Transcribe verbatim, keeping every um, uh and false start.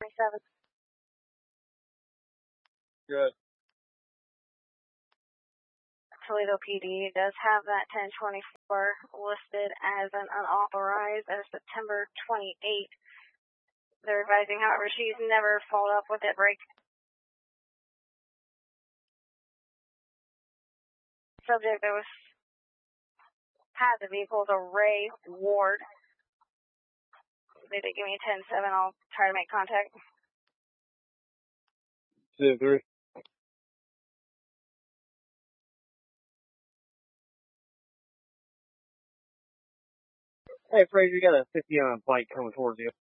twenty-seven. Good. Toledo P D does have that ten twenty-four listed as an unauthorized as September twenty-eighth. They're advising, however, she's never followed up with that break. Subject that was had the vehicle is a Ray Ward. They did give me a ten seven. I'll try to make contact. Two, three. Hey, Fraser, you got a fifty on a bike coming towards you.